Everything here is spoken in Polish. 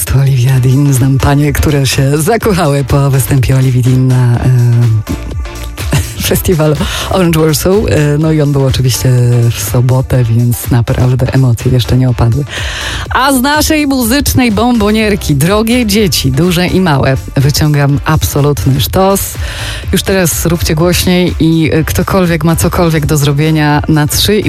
prostu Olivia Dean. Znam panie, które się zakochały po występie Olivii Dean na festiwalu Orange Warsaw. No i on był oczywiście w sobotę, więc naprawdę emocje jeszcze nie opadły. A z naszej muzycznej bombonierki, drogie dzieci, duże i małe, wyciągam absolutny sztos. Już teraz róbcie głośniej i ktokolwiek ma cokolwiek do zrobienia na 3